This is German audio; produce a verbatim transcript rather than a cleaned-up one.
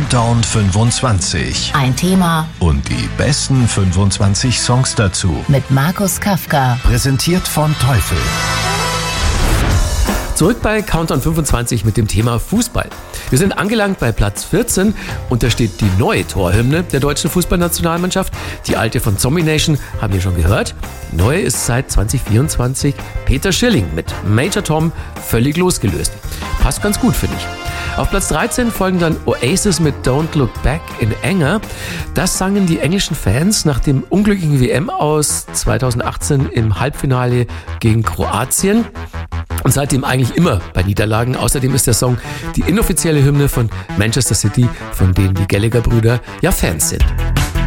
Countdown fünfundzwanzig. Ein Thema Und die besten fünfundzwanzig Songs dazu. mit Markus Kafka. Präsentiert von Teufel. Zurück bei Countdown fünfundzwanzig mit dem Thema Fußball. Wir sind angelangt bei Platz vierzehn und da steht die neue Torhymne der deutschen Fußballnationalmannschaft. Die alte von Zombie Nation haben wir schon gehört. Die neue ist seit zwanzig vierundzwanzig Peter Schilling mit Major Tom völlig losgelöst. Passt ganz gut, finde ich. Auf Platz dreizehn folgen dann Oasis mit Don't Look Back in Anger. Das sangen die englischen Fans nach dem unglücklichen W M aus zweitausendachtzehn im Halbfinale gegen Kroatien. Und seitdem eigentlich immer bei Niederlagen. Außerdem ist der Song die inoffizielle Hymne von Manchester City, von denen die Gallagher-Brüder ja Fans sind.